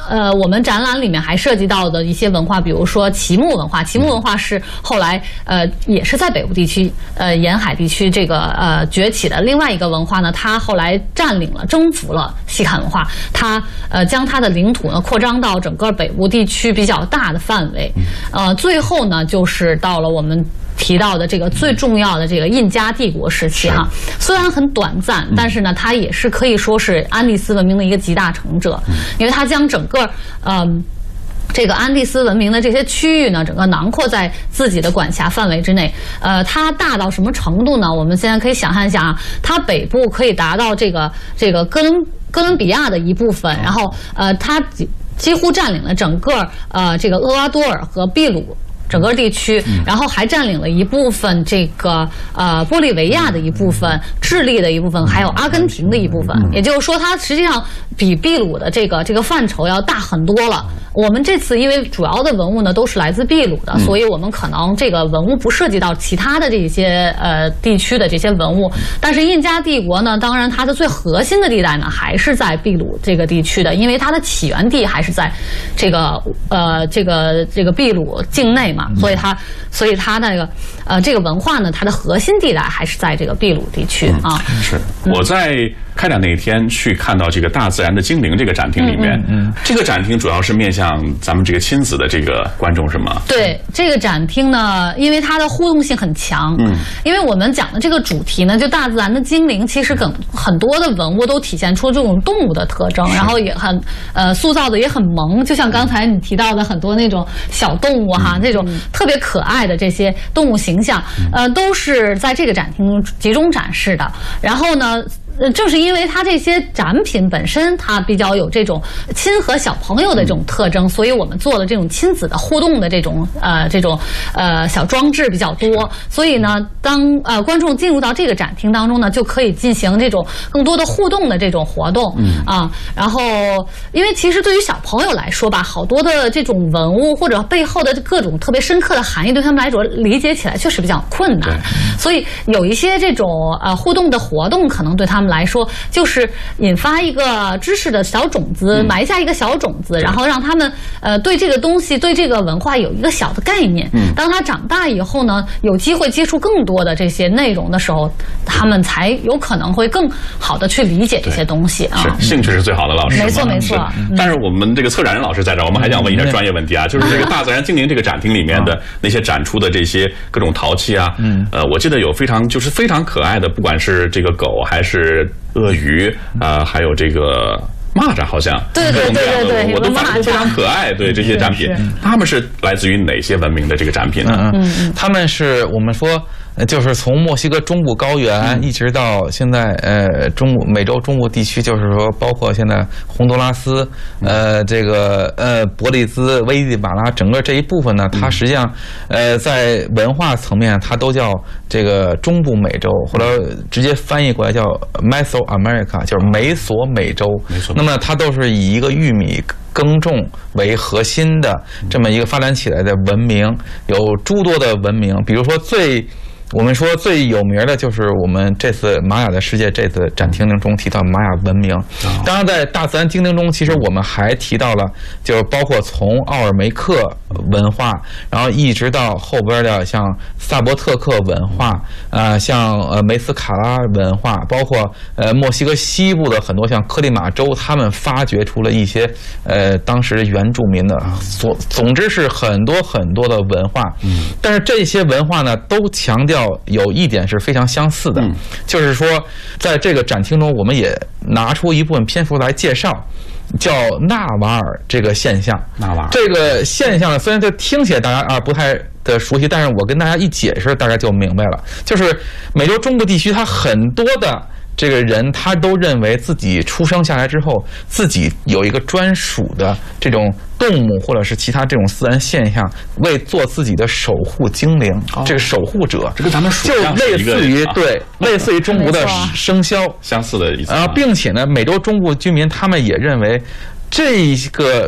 我们展览里面还涉及到的一些文化，比如说齐木文化。齐木文化是后来也是在北部地区沿海地区这个崛起的另外一个文化呢，它后来占领了、征服了锡坎文化，它将它的领土呢扩张到整个北部地区比较大的范围，最后呢就是到了我们提到的这个最重要的这个印加帝国时期哈，虽然很短暂，但是呢，它也是可以说是安第斯文明的一个集大成者，因为它将整个这个安第斯文明的这些区域呢，整个囊括在自己的管辖范围之内。它大到什么程度呢？我们现在可以想象一下啊，它北部可以达到这个哥伦比亚的一部分，然后它几乎占领了整个这个厄瓜多尔和秘鲁整个地区，然后还占领了一部分这个玻利维亚的一部分、智利的一部分，还有阿根廷的一部分。也就是说，它实际上比秘鲁的这个范畴要大很多了。我们这次因为主要的文物呢都是来自秘鲁的，所以我们可能这个文物不涉及到其他的这些地区的这些文物。但是印加帝国呢，当然它的最核心的地带呢还是在秘鲁这个地区的，因为它的起源地还是在这个秘鲁境内嘛，所以它那个这个文化呢，它的核心地带还是在这个秘鲁地区啊。 是我在开展那一天去看到这个大自然的精灵这个展厅里面，这个展厅主要是面向咱们这个亲子的这个观众是吗？ 对，这个展厅呢，因为它的互动性很强，因为我们讲的这个主题呢，就大自然的精灵，其实很多的文物都体现出这种动物的特征，然后也很塑造的也很萌，就像刚才你提到的很多那种小动物哈，那种特别可爱的这些动物形象，都是在这个展厅中集中展示的。然后呢，正是因为它这些展品本身它比较有这种亲和小朋友的这种特征，所以我们做了这种亲子的互动的这种小装置比较多。所以呢，当观众进入到这个展厅当中呢，就可以进行这种更多的互动的这种活动然后，因为其实对于小朋友来说吧，好多的这种文物或者背后的各种特别深刻的含义，对他们来说理解起来确实比较困难。所以有一些这种互动的活动，可能对他们来说就是引发一个知识的小种子，埋下一个小种子，然后让他们对这个东西、对这个文化有一个小的概念。当他长大以后呢，有机会接触更多的这些内容的时候，他们才有可能会更好的去理解这些东西啊。 是，兴趣是最好的老师。 没错没错。 但是我们这个策展人老师在这儿，我们还想问一点专业问题啊，就是这个大自然精灵这个展厅里面的那些展出的这些各种陶器啊，我记得有非常可爱的，不管是这个狗还是鳄鱼还有这个蚂蚱，好像对， 我都发现非常可爱。对这些展品，他们是来自于哪些文明的这个展品呢？ 他们是我们说。就是从墨西哥中部高原一直到现在美洲中部地区，就是说包括现在洪都拉斯这个伯利兹、危地马拉整个这一部分呢，它实际上在文化层面它都叫这个中部美洲，或者直接翻译过来叫 Mesoamerica， 就是美索美洲。那么它都是以一个玉米耕种为核心的这么一个发展起来的文明，有诸多的文明，比如说我们说最有名的就是我们这次玛雅的世界这次展厅中提到玛雅文明。当然在大自然精灵中，其实我们还提到了就是包括从奥尔梅克文化，然后一直到后边的像萨博特克文化像梅斯卡拉文化，包括墨西哥西部的很多像克里马州，他们发掘出了一些当时原住民的总之是很多的文化。但是这些文化呢都强调有一点是非常相似的，就是说在这个展厅中我们也拿出一部分篇幅来介绍叫纳瓦尔这个现象。这个现象呢，虽然这听起来大家不太的熟悉，但是我跟大家一解释大家就明白了。就是美洲中部地区它很多的这个人他都认为自己出生下来之后自己有一个专属的这种动物或者是其他这种自然现象为做自己的守护精灵，这个守护者， 这跟咱们属就类似于类似于中国的生肖相似的意思。 并且呢，美洲中部居民他们也认为这个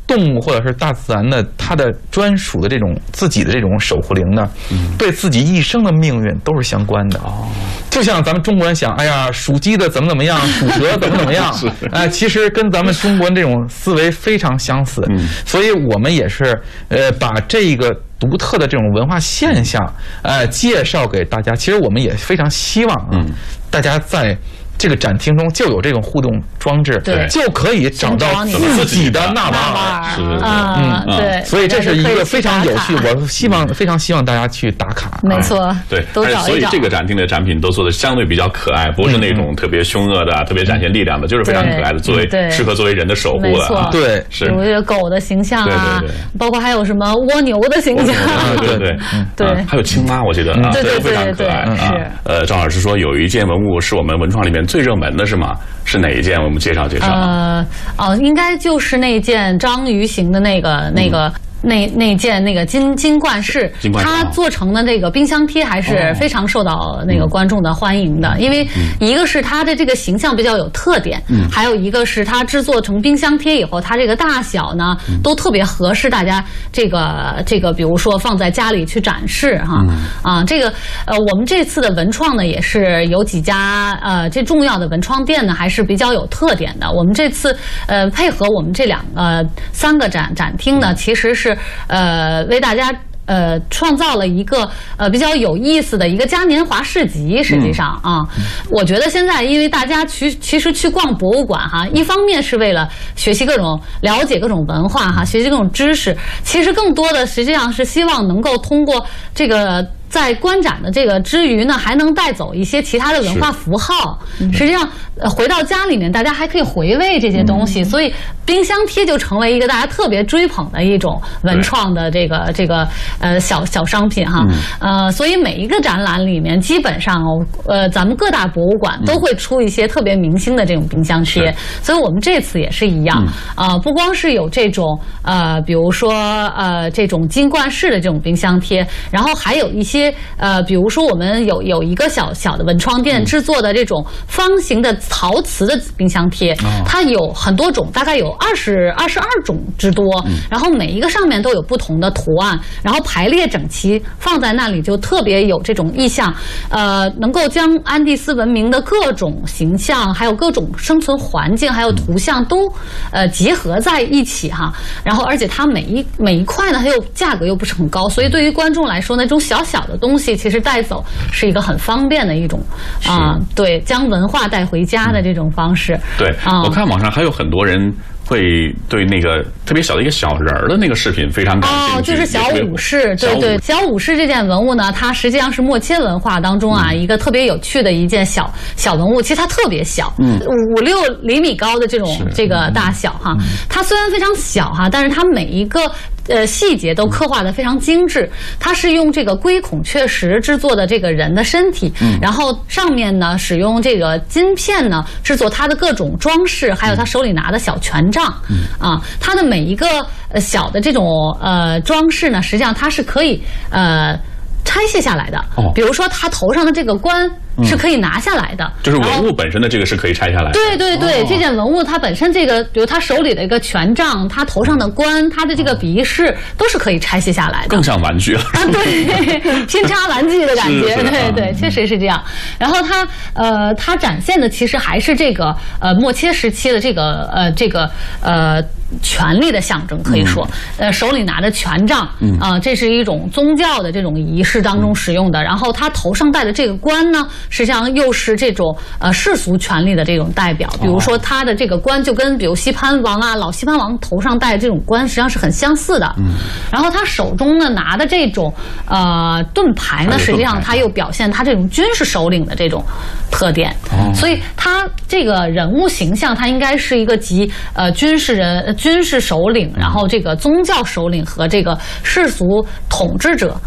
动物或者是大自然的它的专属的这种自己的这种守护灵呢，对自己一生的命运都是相关的。就像咱们中国人想，哎呀，属鸡的怎么样，属蛇怎么样，其实跟咱们中国人这种思维非常相似。所以我们也是把这个独特的这种文化现象介绍给大家。其实我们也非常希望大家在这个展厅中就有这种互动装置，就可以找到自己的纳瓦尔。 对， 所以这是一个非常有趣，我非常希望大家去打卡。 没错， 对， 都找一找。 所以这个展厅的产品都做的相对比较可爱，不是那种特别凶恶的、特别展现力量的，就是非常可爱的，适合作为人的守护的。 对， 是。 比如狗的形象啊，包括还有什么蜗牛的形象， 对，还有青蛙，我记得啊，都非常可爱。 是。 赵老师说有一件文物是我们文创里面最热门的是吗？是哪一件？我们介绍介绍。 应该就是那件章鱼形的那件那个金冠饰，它做成的这个冰箱贴还是非常受到那个观众的欢迎的，因为一个是它的这个形象比较有特点，还有一个是它制作成冰箱贴以后，它这个大小呢都特别合适大家这个比如说放在家里去展示哈。这个我们这次的文创呢也是有几家这重要的文创店呢还是比较有特点的。我们这次配合我们这3个展厅呢，其实是为大家创造了一个比较有意思的一个嘉年华市集。实际上我觉得现在因为大家其实去逛博物馆一方面是为了学习了解各种文化学习各种知识，其实更多的实际上是希望能够通过这个在观展的这个之余呢，还能带走一些其他的文化符号。实际上回到家里面大家还可以回味这些东西，所以冰箱贴就成为一个大家特别追捧的一种文创的这个小商品所以每一个展览里面基本上咱们各大博物馆都会出一些特别明星的这种冰箱贴，所以我们这次也是一样不光是有这种比如说这种金冠式的这种冰箱贴，然后还有一些比如说我们有一个小的文创店制作的这种方形的陶瓷的冰箱贴，它有很多种，大概有22种之多，然后每一个上面都有不同的图案，然后排列整齐放在那里，就特别有这种意象，能够将安第斯文明的各种形象，还有各种生存环境，还有图像都结合在一起然后而且它每一块呢，它又价格又不是很高，所以对于观众来说呢，这种小的东西其实带走是一个很方便的一种对，将文化带回家的这种方式。 对，我看网上还有很多人会对那个特别小的一个小人儿的那个饰品非常感兴趣。 就是小武士，对，小武士这件文物呢，它实际上是莫切文化当中一个特别有趣的一件小文物，其实它特别小，5-6厘米高的这个大小它虽然非常小但是它每一个细节都刻画得非常精致。它是用这个龟孔雀石制作的这个人的身体，然后上面呢使用这个金片呢制作它的各种装饰，还有他手里拿的小权杖它的每一个小的这种装饰呢，实际上它是可以拆卸下来的。比如说他头上的这个冠是可以拿下来的， 就是文物本身的这个是可以拆下来的。 对，这件文物它本身这个，比如他手里的一个权杖，他头上的冠，他的这个鼻饰都是可以拆卸下来的， 更像玩具了。 对，拼插玩具的感觉，对，确实是这样。然后它展现的其实还是这个莫切时期的这个权力的象征，可以说，手里拿着权杖这是一种宗教的这种仪式当中使用的。然后他头上戴的这个冠呢，实际上又是这种世俗权力的这种代表。比如说他的这个冠就跟比如西潘王老西潘王头上戴的这种冠实际上是很相似的。然后他手中呢拿的这种盾牌呢，实际上他又表现他这种军事首领的这种特点。所以他这个人物形象，他应该是一个集军事首领，然后这个宗教首领和这个世俗统治者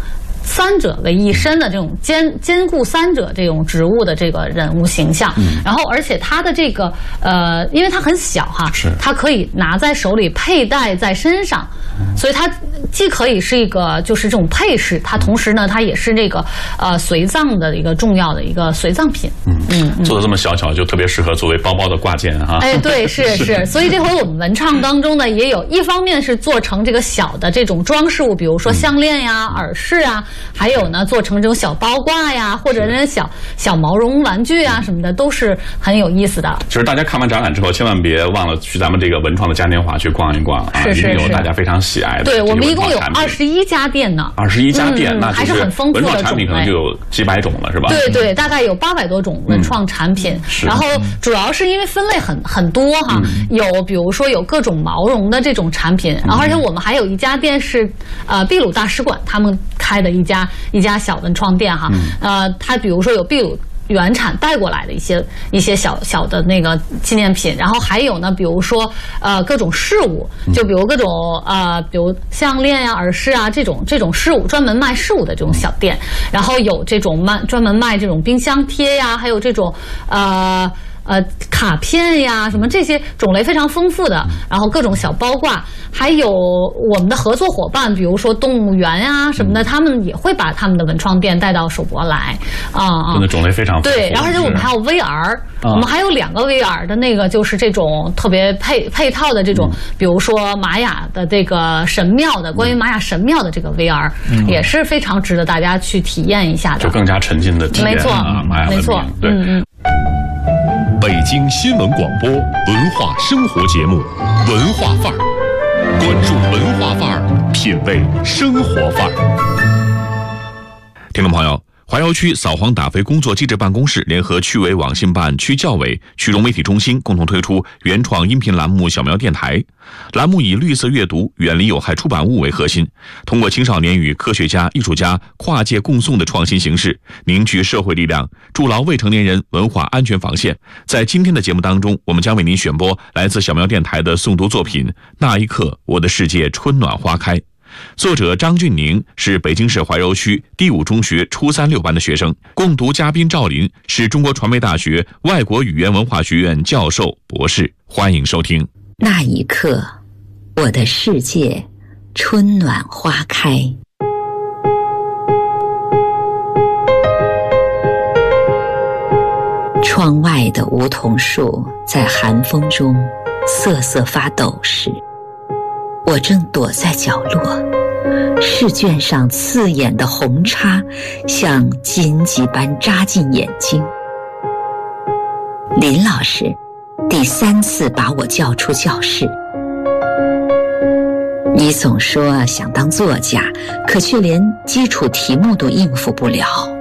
三者为一身的这种兼顾三者这种职务的这个人物形象。然后而且他的这个因为他很小哈，他可以拿在手里佩戴在身上，所以它既可以是一个就是这种配饰，它同时呢它也是这个随葬的一个重要的一个随葬品。 做的这么小巧，就特别适合作为包包的挂件哈。 哎，对，是，所以这回我们文创当中呢，也有一方面是做成这个小的这种装饰物，比如说项链呀、耳饰啊，还有呢做成这种小包挂呀，或者那小毛绒玩具啊什么的，都是很有意思的。 其实大家看完展览之后，千万别忘了去咱们这个文创的嘉年华去逛一逛啊，一定有大家非常喜爱的。 对，我们一共有21家店呢。 21家店，那还是很丰富的文创产品可能就有几百种了，是吧？ 对，大概有800多种文创产品。然后主要是因为分类很多哈，有比如说有各种毛绒的这种产品，然后而且我们还有一家店是秘鲁大使馆他们开的一家小文创店哈，它比如说有秘鲁原产带过来的一些小的那个纪念品，然后还有呢，比如说各种饰物，就比如各种比如项链呀、耳饰啊这种饰物，专门卖饰物的这种小店，然后有这种专门卖这种冰箱贴呀，还有这种卡片呀，什么这些种类非常丰富的，然后各种小包挂，还有我们的合作伙伴，比如说动物园呀什么的，他们也会把他们的文创店带到首博来真的种类非常丰富。 对，然后而且我们还有 VR，我们还有2个 VR 的那个，就是这种特别配套的这种，比如说玛雅的这个神庙的，关于玛雅神庙的这个 VR，也是非常值得大家去体验一下的， 就更加沉浸的体验。 没错， 玛雅文明， 没错， 对。 北京新闻广播文化生活节目《文化范儿》，关注文化范儿，品味生活范儿。听众朋友，怀柔区扫黄打非工作机制办公室联合区委网信办、区教委、区融媒体中心共同推出原创音频栏目《小苗电台》。栏目以绿色阅读、远离有害出版物为核心，通过青少年与科学家、艺术家跨界共诵的创新形式，凝聚社会力量，筑牢未成年人文化安全防线。在今天的节目当中，我们将为您选播来自小苗电台的诵读作品《那一刻，我的世界春暖花开》。作者张俊宁是北京市怀柔区第5中学初3、6班的学生，共读嘉宾赵林是中国传媒大学外国语言文化学院教授、博士。欢迎收听。 那一刻，我的世界春暖花开。窗外的梧桐树在寒风中瑟瑟发抖时，我正躲在角落，试卷上刺眼的红叉像荆棘般扎进眼睛。林老师第3次把我叫出教室。你总说想当作家，可却连基础题目都应付不了。